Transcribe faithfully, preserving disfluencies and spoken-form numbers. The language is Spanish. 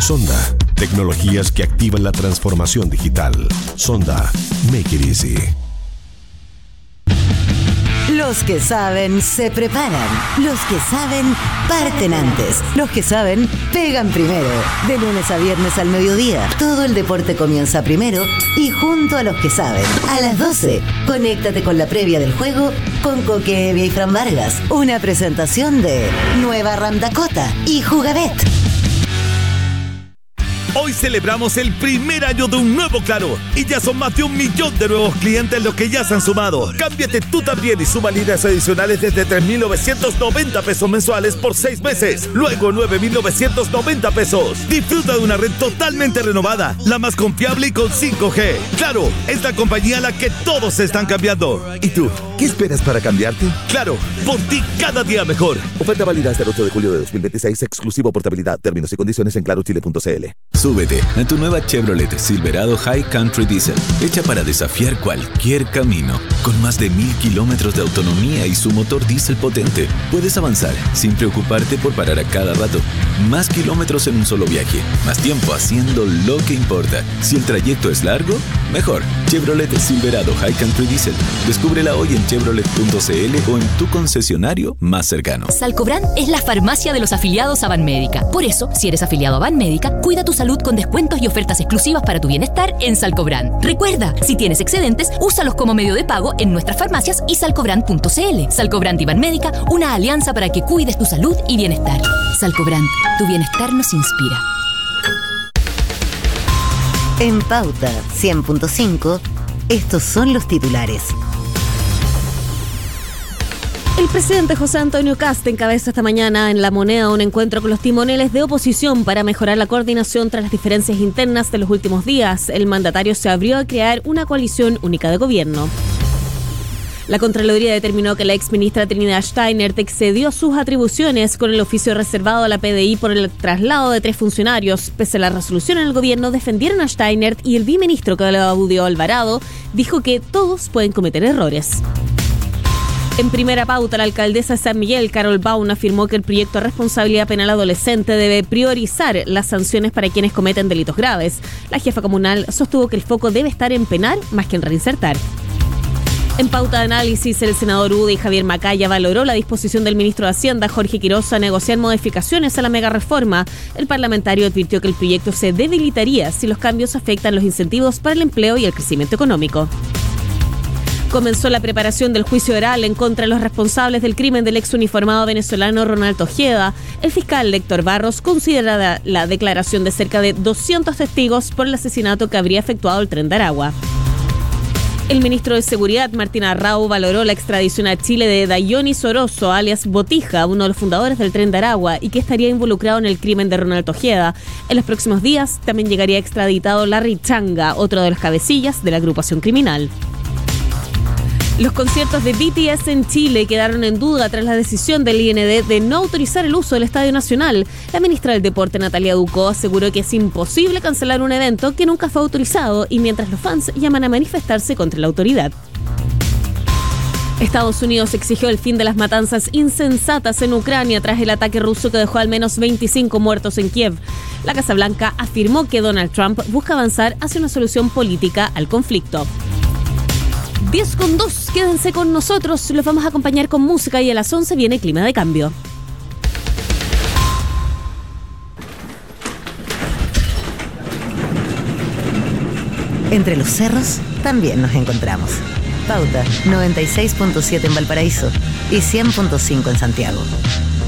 Sonda, tecnologías que activan la transformación digital. Sonda, make it easy. Los que saben se preparan. Los que saben parten antes. Los que saben pegan primero. De lunes a viernes al mediodía. Todo el deporte comienza primero y junto a los que saben. A las doce, conéctate con la previa del juego con Coque Evia y Fran Vargas. Una presentación de Nueva Ram Dakota y Jugabet. Hoy celebramos el primer año de un nuevo Claro y ya son más de un millón de nuevos clientes los que ya se han sumado. Cámbiate tú también y suma líneas adicionales desde tres mil novecientos noventa pesos mensuales por seis meses. Luego nueve mil novecientos noventa pesos. Disfruta de una red totalmente renovada, la más confiable y con cinco G. Claro, es la compañía a la que todos se están cambiando. ¿Y tú? ¿Qué esperas para cambiarte? Claro, por ti cada día mejor. Oferta válida hasta el ocho de julio de dos mil veintiséis, exclusivo portabilidad. Términos y condiciones en claro chile punto c l. Súbete a tu nueva Chevrolet Silverado High Country Diesel, hecha para desafiar cualquier camino. Con más de mil kilómetros de autonomía y su motor diésel potente, puedes avanzar sin preocuparte por parar a cada rato. Más kilómetros en un solo viaje, más tiempo haciendo lo que importa. Si el trayecto es largo, mejor. Chevrolet Silverado High Country Diesel. Descúbrela hoy en chevrolet punto c l o en tu concesionario más cercano. Salcobran es la farmacia de los afiliados a Banmédica. Por eso, si eres afiliado a Banmédica, cuida tu salud con descuentos y ofertas exclusivas para tu bienestar en Salcobran. Recuerda, si tienes excedentes, úsalos como medio de pago en nuestras farmacias y salcobran punto c l. Salcobran y Banmédica, una alianza para que cuides tu salud y bienestar. Salcobran, tu bienestar nos inspira. En Pauta cien punto cinco, estos son los titulares. El presidente José Antonio Kast encabeza esta mañana en La Moneda un encuentro con los timoneles de oposición para mejorar la coordinación tras las diferencias internas de los últimos días. El mandatario se abrió a crear una coalición única de gobierno. La Contraloría determinó que la exministra Trinidad Steiner excedió sus atribuciones con el oficio reservado a la P D I por el traslado de tres funcionarios. Pese a la resolución en el gobierno, defendieron a Steiner y el viceministro Claudio Alvarado dijo que todos pueden cometer errores. En primera pauta, la alcaldesa de San Miguel, Carol Baum, afirmó que el proyecto de responsabilidad penal adolescente debe priorizar las sanciones para quienes cometen delitos graves. La jefa comunal sostuvo que el foco debe estar en penar más que en reinsertar. En pauta de análisis, el senador Ude y Javier Macaya valoró la disposición del ministro de Hacienda, Jorge Quiroz, a negociar modificaciones a la megareforma. El parlamentario advirtió que el proyecto se debilitaría si los cambios afectan los incentivos para el empleo y el crecimiento económico. Comenzó la preparación del juicio oral en contra de los responsables del crimen del ex uniformado venezolano Ronald Ojeda. El fiscal Héctor Barros considera la declaración de cerca de doscientos testigos por el asesinato que habría efectuado el Tren de Aragua. El ministro de Seguridad, Martín Arrau, valoró la extradición a Chile de Dayonis Orozco, alias Botija, uno de los fundadores del Tren de Aragua y que estaría involucrado en el crimen de Ronald Ojeda. En los próximos días también llegaría extraditado Larry Changa, otro de los cabecillas de la agrupación criminal. Los conciertos de B T S en Chile quedaron en duda tras la decisión del I N D de no autorizar el uso del Estadio Nacional. La ministra del Deporte, Natalia Ducó, aseguró que es imposible cancelar un evento que nunca fue autorizado y mientras los fans llaman a manifestarse contra la autoridad. Estados Unidos exigió el fin de las matanzas insensatas en Ucrania tras el ataque ruso que dejó al menos veinticinco muertos en Kiev. La Casa Blanca afirmó que Donald Trump busca avanzar hacia una solución política al conflicto. diez con dos, quédense con nosotros, los vamos a acompañar con música y a las once viene Clima de Cambio. Entre los cerros también nos encontramos. Pauta noventa y seis punto siete en Valparaíso y cien punto cinco en Santiago.